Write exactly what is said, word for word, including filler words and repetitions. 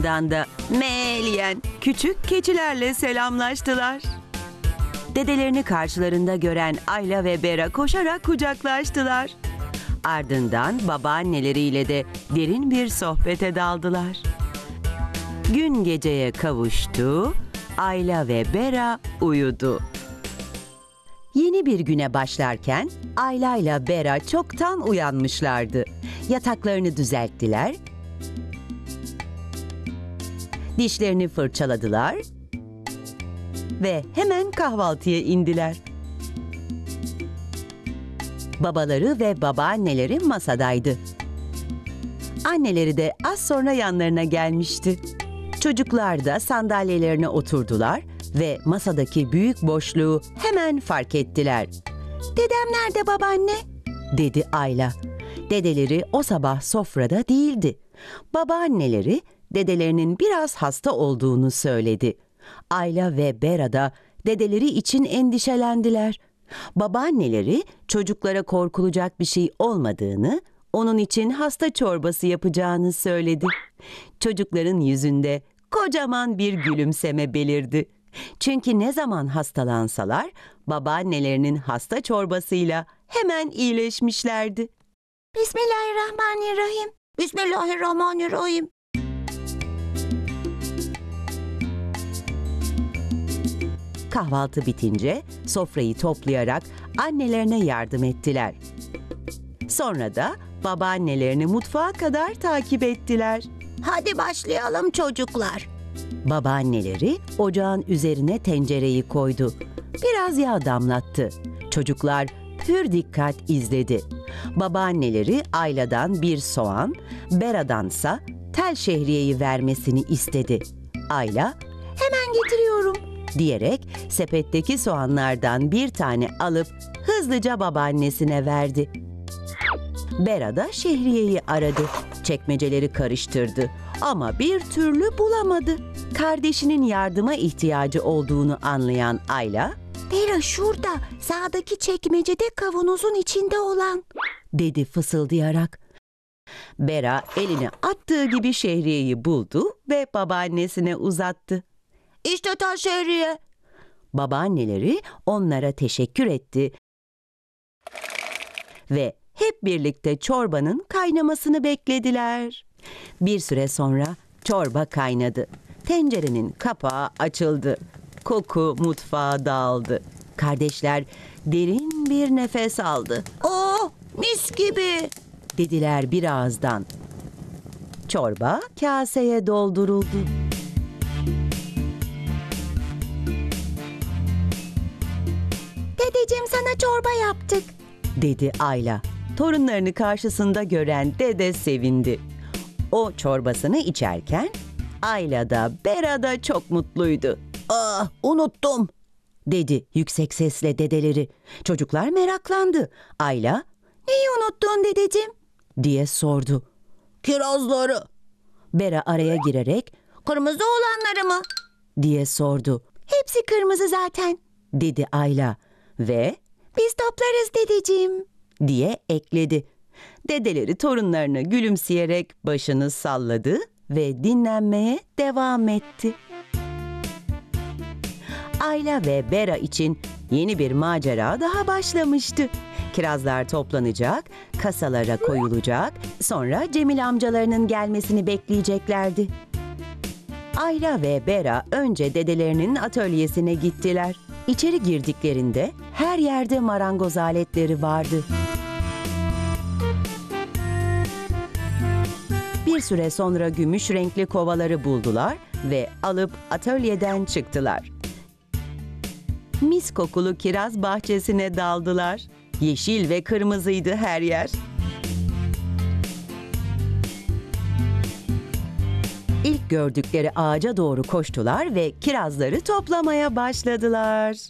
Dan da meğleyen küçük keçilerle selamlaştılar. Dedelerini karşılarında gören Ayla ve Bera koşarak kucaklaştılar. Ardından babaanneleriyle de derin bir sohbete daldılar. Gün geceye kavuştu, Ayla ve Bera uyudu. Yeni bir güne başlarken Ayla ile Bera çoktan uyanmışlardı. Yataklarını düzelttiler, dişlerini fırçaladılar ve hemen kahvaltıya indiler. Babaları ve babaanneleri masadaydı. Anneleri de az sonra yanlarına gelmişti. Çocuklar da sandalyelerine oturdular ve masadaki büyük boşluğu hemen fark ettiler. "Dedem nerede babaanne?" dedi Ayla. Dedeleri o sabah sofrada değildi. Babaanneleri dedelerinin biraz hasta olduğunu söyledi. Ayla ve Bera da dedeleri için endişelendiler. Babaanneleri çocuklara korkulacak bir şey olmadığını, onun için hasta çorbası yapacağını söyledi. Çocukların yüzünde kocaman bir gülümseme belirdi. Çünkü ne zaman hastalansalar babaannelerinin hasta çorbasıyla hemen iyileşmişlerdi. Bismillahirrahmanirrahim. Bismillahirrahmanirrahim. Kahvaltı bitince sofrayı toplayarak annelerine yardım ettiler. Sonra da babaannelerini mutfağa kadar takip ettiler. Hadi başlayalım çocuklar. Babaanneleri ocağın üzerine tencereyi koydu. Biraz yağ damlattı. Çocuklar pür dikkat izledi. Babaanneleri Ayla'dan bir soğan, Bera'dansa tel şehriyeyi vermesini istedi. Ayla, "Hemen getiriyorum," diyerek sepetteki soğanlardan bir tane alıp hızlıca babaannesine verdi. Bera da şehriyeyi aradı. Çekmeceleri karıştırdı ama bir türlü bulamadı. Kardeşinin yardıma ihtiyacı olduğunu anlayan Ayla, "Bera şurada, sağdaki çekmecede kavanozun içinde olan," dedi fısıldayarak. Bera elini attığı gibi şehriyeyi buldu ve babaannesine uzattı. "İşte tel şehriye." Babaanneleri onlara teşekkür etti ve hep birlikte çorbanın kaynamasını beklediler. Bir süre sonra çorba kaynadı. Tencerenin kapağı açıldı. Koku mutfağa dağıldı. Kardeşler derin bir nefes aldı. "Oh, mis gibi," dediler bir ağızdan. Çorba kaseye dolduruldu. "Dedeciğim, sana çorba yaptık," dedi Ayla. Torunlarını karşısında gören dede sevindi. O çorbasını içerken Ayla da Bera da çok mutluydu. "Ah, unuttum," dedi yüksek sesle dedeleri. Çocuklar meraklandı. Ayla, "Neyi unuttun dedeciğim?" diye sordu. "Kirazları." Bera araya girerek, "Kırmızı olanları mı?" diye sordu. "Hepsi kırmızı zaten," dedi Ayla ve "Biz toplarız dedeciğim," diye ekledi. Dedeleri torunlarına gülümseyerek başını salladı ve dinlenmeye devam etti. Ayla ve Bera için yeni bir macera daha başlamıştı. Kirazlar toplanacak, kasalara koyulacak, sonra Cemil amcalarının gelmesini bekleyeceklerdi. Ayla ve Bera önce dedelerinin atölyesine gittiler. İçeri girdiklerinde her yerde marangoz aletleri vardı. Bir süre sonra gümüş renkli kovaları buldular ve alıp atölyeden çıktılar. Mis kokulu kiraz bahçesine daldılar. Yeşil ve kırmızıydı her yer. İlk gördükleri ağaca doğru koştular ve kirazları toplamaya başladılar.